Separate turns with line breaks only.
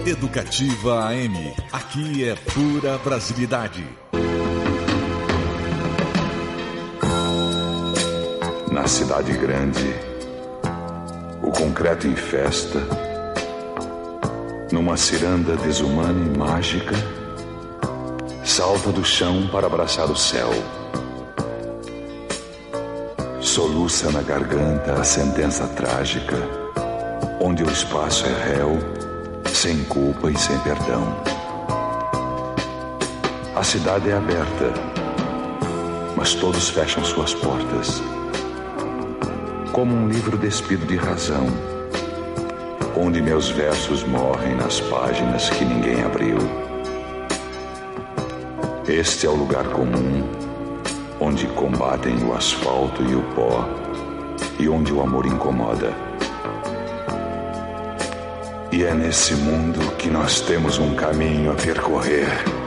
Educativa AM. Aqui é pura brasilidade.
Na cidade grande, o concreto em festa, numa ciranda desumana e mágica, salta do chão para abraçar o céu. Soluça na garganta a sentença trágica, onde o espaço é réu, sem culpa e sem perdão. A cidade é aberta, mas todos fecham suas portas. Como um livro despido de razão, onde meus versos morrem nas páginas que ninguém abriu. Este é o lugar comum, onde combatem o asfalto e o pó, e onde o amor incomoda. E é nesse mundo que nós temos um caminho a percorrer.